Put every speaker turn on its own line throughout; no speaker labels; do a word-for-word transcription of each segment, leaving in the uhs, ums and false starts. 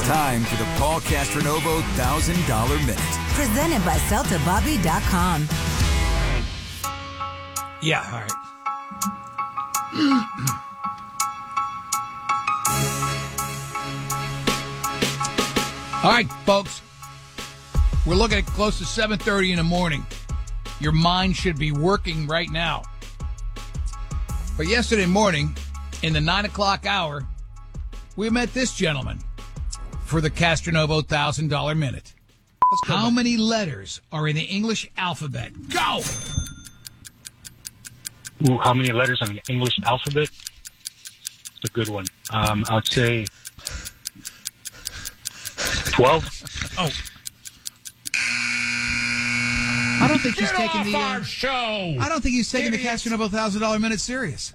time for the Paul Castronovo one thousand dollar Minute.
Presented by Celta Bobby dot com.
Yeah, all right. All right, folks. We're looking at close to seven thirty in the morning. Your mind should be working right now. But yesterday morning, in the nine o'clock hour, we met this gentleman for the Castronovo one thousand dollar Minute. How many letters are in the English alphabet? Go!
Ooh, how many letters in the English alphabet? It's a good one. Um, I would say twelve.
Oh. I don't think he's
Get
taking
off
the.
our
Uh,
show!
I don't think he's taking
Idiots.
the Castronovo one thousand dollar Minute serious.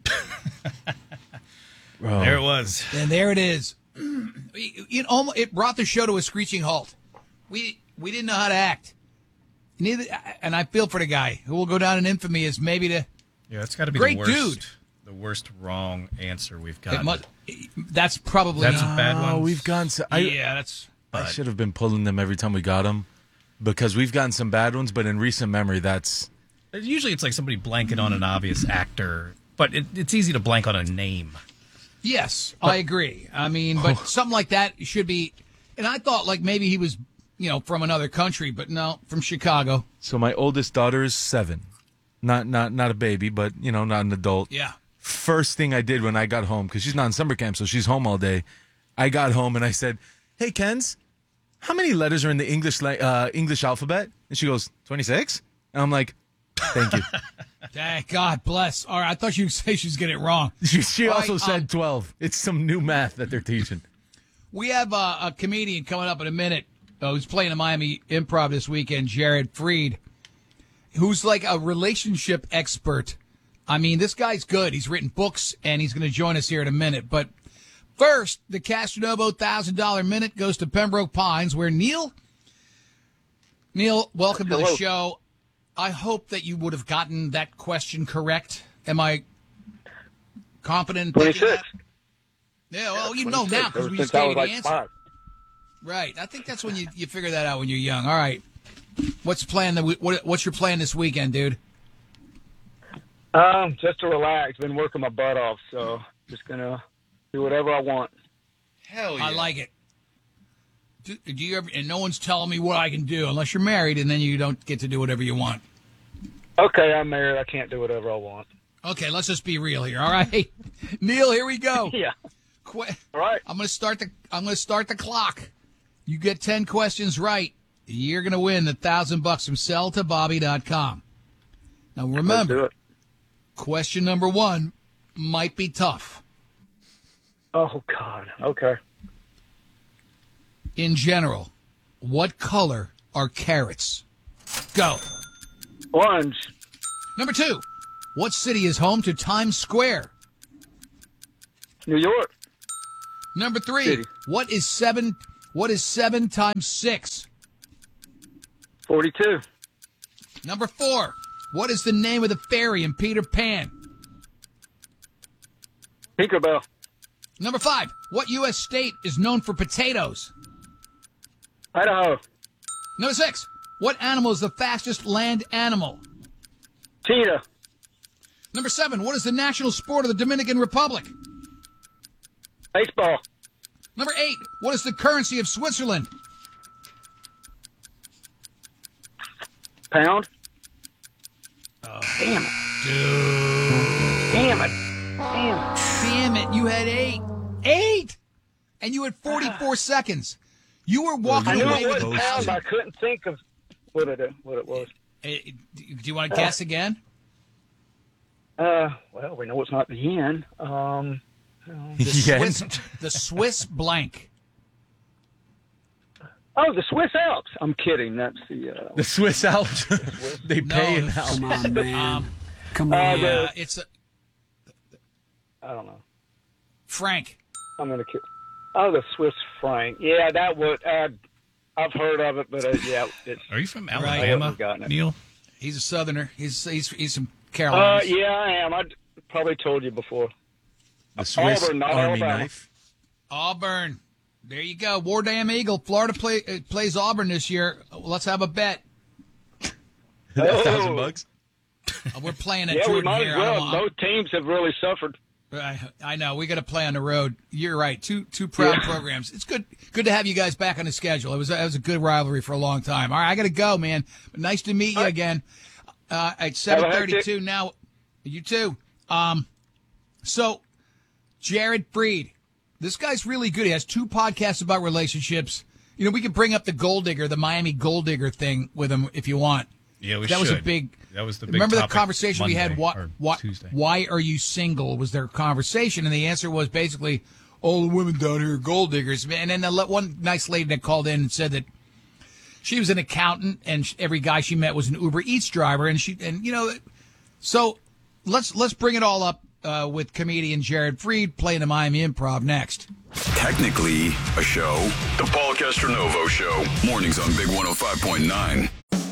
There it was.
And there it is. It, almost, it brought the show to a screeching halt. We we didn't know how to act. Neither, and I feel for the guy who will go down in infamy as maybe the
Yeah, it's got to be
great
the worst,
dude.
the worst wrong answer we've
It
got.
must, that's probably
That's a bad one.
Oh, we've gotten. So, I,
yeah, that's.
I
But-
should have been pulling them every time we got them because we've gotten some bad ones. But in recent memory, that's
Usually it's like somebody blanking on an obvious actor, but it, it's easy to blank on a name.
Yes, I agree. I mean, but something like that should be. And I thought like maybe he was, you know, from another country, but no, from Chicago.
so. My oldest daughter is seven, not not not a baby, but you know, not an adult.
Yeah.
First thing I did when I got home, because she's not in summer camp, so she's home all day. I got home and I said, "Hey, Kens, how many letters are in the English la- uh, English alphabet?" And she goes, twenty-six. And I'm like, "Thank you."
Thank God bless. All right, I thought you would say she's getting it wrong.
She, she
All
also
right,
said
um,
twelve. It's some new math that they're teaching.
We have uh, a comedian coming up in a minute uh, who's playing a Miami Improv this weekend, Jared Freed, who's like a relationship expert. I mean, this guy's good. He's written books, and he's going to join us here in a minute. But first, the Castronovo one thousand dollar Minute goes to Pembroke Pines, where Neil, Neil, welcome to the
Hello.
show. I hope that you would have gotten that question correct. Am I confident in thinking
twenty-six.
that? Yeah, well, you know now because
Ever
we
since
just
I
gave
was
you the
like
answer.
five.
Right. I think that's when you, you figure that out when you're young. All right. What's plan the what, what's your plan this weekend, dude?
Um, just to relax. Been working my butt off, so just gonna do whatever I want.
Hell
I like it. Do, do you ever, and no one's telling me what I can do unless you're married, and then you don't get to do whatever you want.
Okay, I'm married. I can't do whatever I want.
Okay, let's just be real here. All right, Neil, here we go.
Yeah.
Qu-
All right.
I'm gonna start the I'm gonna start the clock. You get ten questions right, you're gonna win the thousand bucks from Celta Bobby dot com. Now
Let's
remember,
do it.
question number one might be tough.
Oh God. Okay.
In general, what color are carrots? Go.
Orange.
Number two, what city is home to Times Square?
New York.
Number three,
City.
what is seven? What is seven times six?
Forty-two.
Number four, what is the name of the fairy in Peter Pan?
Tinkerbell.
Number five, what U S state is known for potatoes?
Idaho.
Number six, what animal is the fastest land animal?
Cheetah.
Number seven, what is the national sport of the Dominican Republic?
Baseball.
Number eight, what is the currency of Switzerland?
Pound.
Oh,
Damn it.
dude.
Damn it. Damn it.
Damn it, you had eight. Eight! And you had forty-four seconds. You were walking
I knew
away
it
with
was
a
pound, but I
thousand.
couldn't think of what it what it was.
Hey, do you want to guess again?
Uh, well, we know it's not the yen. Um,
The
Yes.
Swiss, the Swiss blank.
oh, the Swiss Alps. I'm kidding. That's the. Uh,
The Swiss Alps. They pay
No,
in Alps.
Come on, man.
Um,
Come
uh,
on.
the,
uh, it's a,
I don't know.
Frank.
I'm gonna kid. Oh, the Swiss franc. Yeah, that would. Uh, I've heard of it, but uh, yeah, it's.
Are you from
Right.
Alabama,
Gotten it.
Neil?
He's a Southerner. He's he's he's from
Uh,
Carolina.
yeah, I am. I probably told you before.
The Swiss
Auburn, not
Army
Alabama.
knife.
Auburn. There you go. War Damn Eagle. Florida play, uh, plays Auburn this year. Let's have a bet.
A thousand bucks.
Uh, we're playing at
Yeah, we
Jordan
might
here.
as well.
I don't-
Both teams have really suffered.
I, I know. We got to play on the road. You're right. Two two proud
Yeah.
programs. It's good good to have you guys back on the schedule. It was it was a good rivalry for a long time. All right, I got to go, man. Nice to meet you
right.
again. Uh, at
Have a
seven thirty-two
hectic-
now. You too. Um, so Jared Freed, this guy's really good. He has two podcasts about relationships. You know, we could bring up the gold digger, the Miami gold digger thing with him if you want.
Yeah, we
that was a
should.
big.
That was the big
Remember the
topic
conversation we had?
Monday
What?
or
What?
Tuesday.
Why are you single? Was their conversation, and the answer was basically, all the women down here are gold diggers. And then the le- one nice lady that called in and said that she was an accountant, and sh- every guy she met was an Uber Eats driver, and she, and you know, so let's let's bring it all up uh, with comedian Jared Freed playing the Miami Improv next.
Technically a show. The Paul Castronovo Show. Mornings on Big one oh five point nine.